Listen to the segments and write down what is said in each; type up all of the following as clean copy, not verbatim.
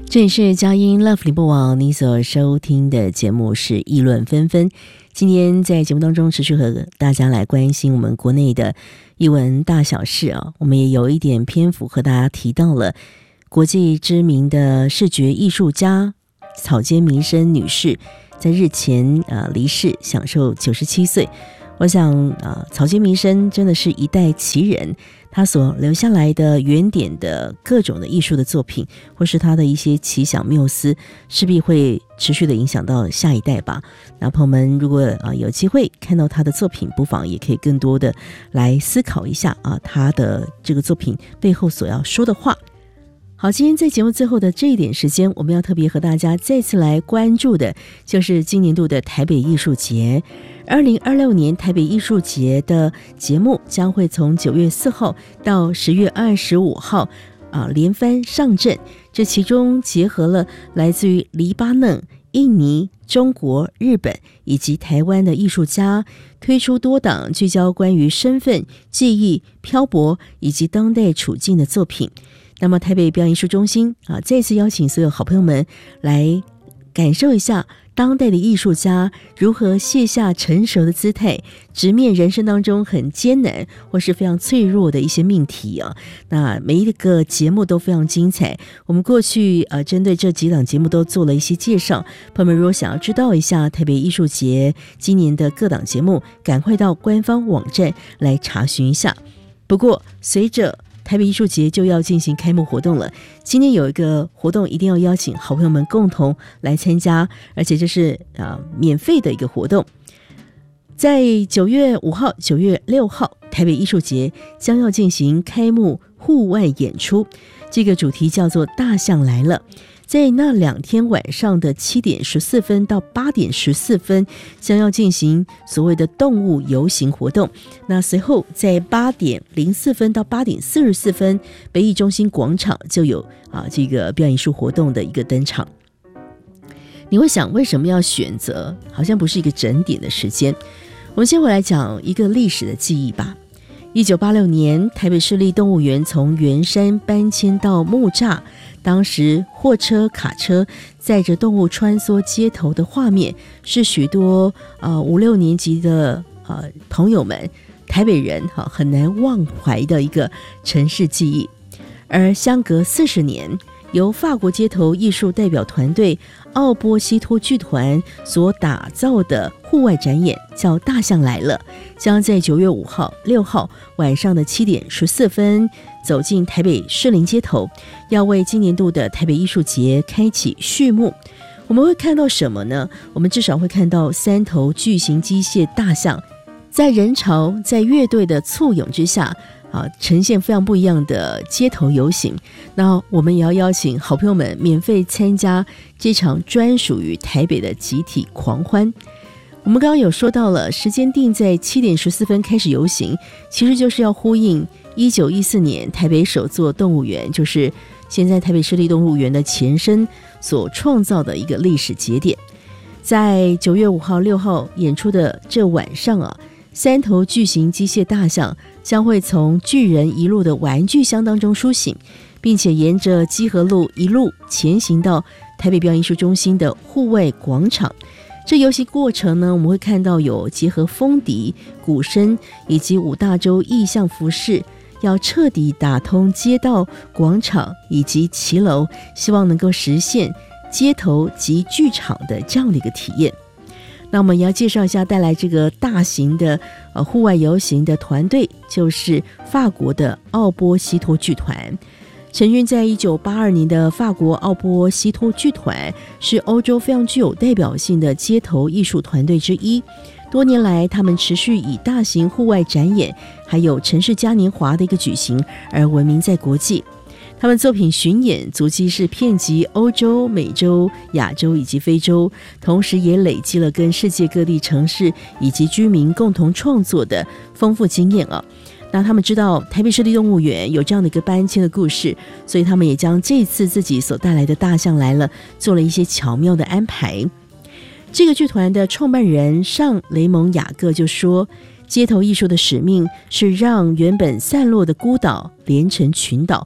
这里是佳音 Love 联播网，你所收听的节目是议论纷纷。今天在节目当中持续和大家来关心我们国内的艺文大小事啊，我们也有一点篇幅和大家提到了国际知名的视觉艺术家草间弥生女士在日前离世，享受97岁。我想草间弥生真的是一代奇人，他所留下来的原点的各种的艺术的作品，或是他的一些奇想妙思，势必会持续的影响到下一代吧。那朋友们如果有机会看到他的作品，不妨也可以更多的来思考一下他的这个作品背后所要说的话。好，今天在节目最后的这一点时间，我们要特别和大家再次来关注的就是今年度的台北艺术节。2026年台北艺术节的节目将会从9月4号到10月25号连番上阵，这其中结合了来自于黎巴嫩、印尼、中国、日本以及台湾的艺术家，推出多档聚焦关于身份、记忆、漂泊以及当代处境的作品。那么台北表演艺术中心再次邀请所有好朋友们来感受一下当代的艺术家如何卸下成熟的姿态，直面人生当中很艰难或是非常脆弱的一些命题那每一个节目都非常精彩，我们过去针对这几档节目都做了一些介绍，朋友们如果想要知道一下台北艺术节今年的各档节目，赶快到官方网站来查询一下。不过随着台北艺术节就要进行开幕活动了，今天有一个活动一定要邀请好朋友们共同来参加，而且这是免费的一个活动。在9月5号、9月6号，台北艺术节将要进行开幕户外演出，这个主题叫做大象来了。在那2天晚上的7点14分到8点14分将要进行所谓的动物游行活动，那随后在8点04分到8点44分北艺中心广场就有这个表演艺术活动的一个登场。你会想为什么要选择好像不是一个整点的时间？我们先回来讲一个历史的记忆吧。1986年台北市立动物园从圆山搬迁到木栅，当时货车卡车载着动物穿梭街头的画面，是许多5、6年级的朋友们台北人很难忘怀的一个城市记忆。而相隔40年，由法国街头艺术代表团队奥波西托剧团所打造的户外展演叫大象来了，将在9月5号、6号晚上的7点14分走进台北士林街头，要为今年度的台北艺术节开启序幕。我们会看到什么呢？我们至少会看到3头巨型机械大象在人潮、在乐队的簇拥之下呈现非常不一样的街头游行。那我们也要邀请好朋友们免费参加这场专属于台北的集体狂欢。我们刚刚有说到了时间定在7点14分开始游行，其实就是要呼应1914年台北首座动物园，就是现在台北市立动物园的前身所创造的一个历史节点。在9月5号、6号演出的这晚上3头巨型机械大象将会从巨人一路的玩具箱当中苏醒，并且沿着基河路一路前行到台北表演艺术中心的户外广场。这游戏过程呢，我们会看到有结合风笛、鼓声以及5大洲意象服饰，要彻底打通街道、广场以及骑楼，希望能够实现街头及剧场的这样的一个体验。那我们也要介绍一下带来这个大型的户外游行的团队，就是法国的奥波西托剧团。成军在1982年的法国奥波西托剧团是欧洲非常具有代表性的街头艺术团队之一。多年来，他们持续以大型户外展演还有城市嘉年华的一个举行而闻名在国际。他们作品巡演足迹是遍及欧洲、美洲、亚洲以及非洲，同时也累积了跟世界各地城市以及居民共同创作的丰富经验那他们知道台北市立动物园有这样的一个搬迁的故事，所以他们也将这次自己所带来的大象来了做了一些巧妙的安排。这个剧团的创办人尚雷蒙雅各就说，街头艺术的使命是让原本散落的孤岛连成群岛，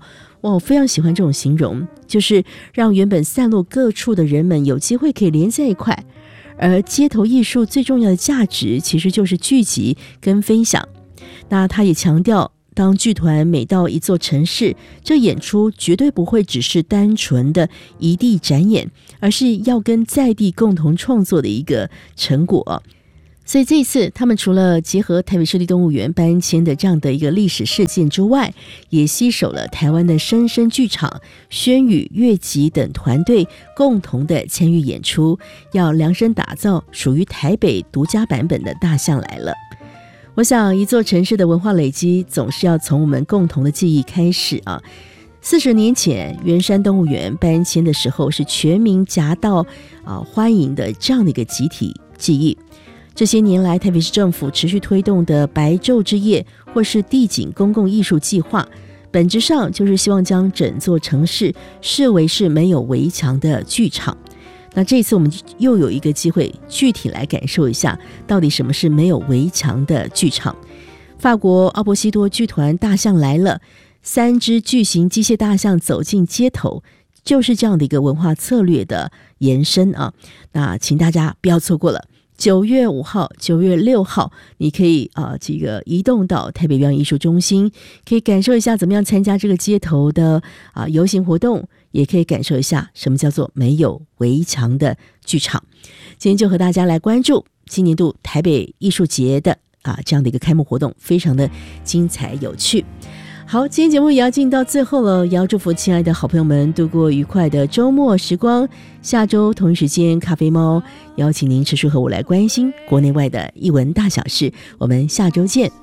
哇，我非常喜欢这种形容，就是让原本散落各处的人们有机会可以连在一块。而街头艺术最重要的价值其实就是聚集跟分享。那他也强调，当剧团每到一座城市，这演出绝对不会只是单纯的一地展演，而是要跟在地共同创作的一个成果。所以这一次他们除了结合台北市立动物园搬迁的这样的一个历史事件之外，也携手了台湾的生生剧场、轩宇、乐集等团队共同的参与演出，要量身打造属于台北独家版本的大象来了。我想一座城市的文化累积总是要从我们共同的记忆开始啊。40年前圆山动物园搬迁的时候，是全民夹道欢迎的这样的一个集体记忆。这些年来，台北市政府持续推动的白昼之夜或是地景公共艺术计划，本质上就是希望将整座城市视为是没有围墙的剧场。那这次我们又有一个机会具体来感受一下，到底什么是没有围墙的剧场。法国奥波西多剧团大象来了，3只巨型机械大象走进街头，就是这样的一个文化策略的延伸啊。那请大家不要错过了9月5号、9月6号，你可以这个移动到台北表演艺术中心，可以感受一下怎么样参加这个街头的游行活动，也可以感受一下什么叫做没有围墙的剧场。今天就和大家来关注今年度台北艺术节的这样的一个开幕活动，非常的精彩有趣。好，今天节目也要进到最后了，也要祝福亲爱的好朋友们度过愉快的周末时光。下周同一时间，咖啡猫邀请您持续和我来关心国内外的艺文大小事。我们下周见。